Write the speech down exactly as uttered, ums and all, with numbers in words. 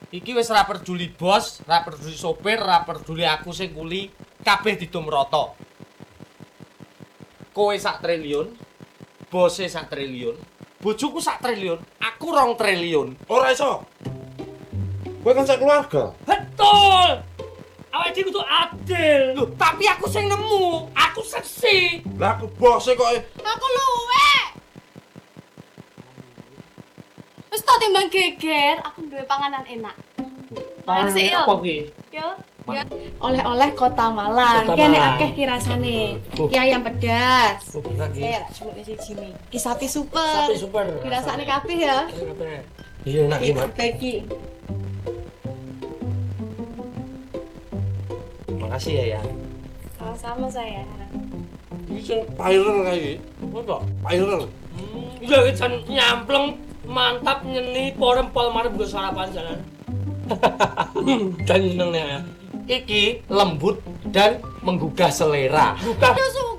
Iki wis ra peduli bos, ra peduli sopir, ra peduli aku sing kuli, kabeh ditumrata. Kowe sak triliun, bose sak triliun, bojoku sak triliun, aku rong triliun. Ora iso. Kowe kan sak keluarga. Betul. Awake dhewe kudu adil. Loh, tapi aku sing nemu, aku seksi. Lah aku bose kok. Aku luwe. Wis tak timbang geger, aku duwe panganan enak. Panganan Sik, yo. apa kuwi? Yo, yo. Oleh-oleh Kota Malang. Kota Kene Malang. akeh ki rasane. Oh. Ki ayam pedas. Oh, lagi. Eh, cuma siji nih. Ki sapi super. Sapi super. Dirasakne kabeh ya. Iya enak Ki iki, Mas. bagi. Makasih ya, ya. Sama-sama saya. Iki sing viral kae iki. Apa? Viral. Iya, iki jan nyampleng, mantap nyeni porem-pol mari nggo sarapan jalan. Dan seneng ya. Iki lembut dan menggugah selera. Buka. Aduh,